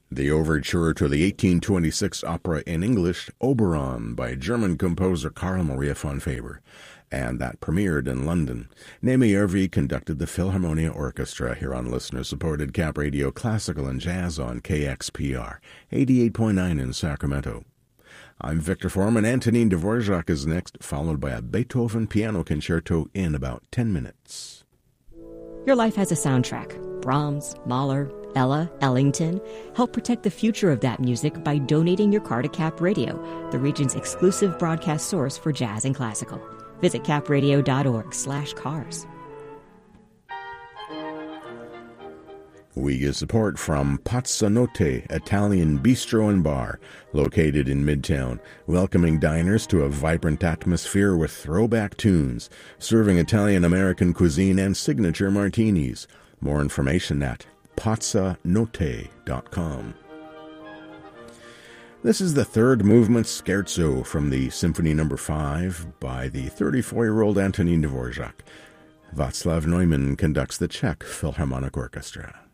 The overture to the 1826 opera in English, Oberon, by German composer Carl Maria von Weber, and that premiered in London. Naomi Irvi conducted the Philharmonia Orchestra here on listener-supported Cap Radio Classical and Jazz on KXPR, 88.9 in Sacramento. I'm Victor Foreman. Antonin Dvorak is next, followed by a Beethoven piano concerto in about 10 minutes. Your life has a soundtrack. Brahms, Mahler, Ella, Ellington. Help protect the future of that music by donating your car to Cap Radio, the region's exclusive broadcast source for jazz and classical. Visit capradio.org/cars. We get support from Pazzanotte Italian Bistro and Bar, located in Midtown, welcoming diners to a vibrant atmosphere with throwback tunes, serving Italian-American cuisine and signature martinis. More information at pazzanotte.com. This is the third movement scherzo from the Symphony No. 5 by the 34-year-old Antonin Dvorak. Václav Neumann conducts the Czech Philharmonic Orchestra.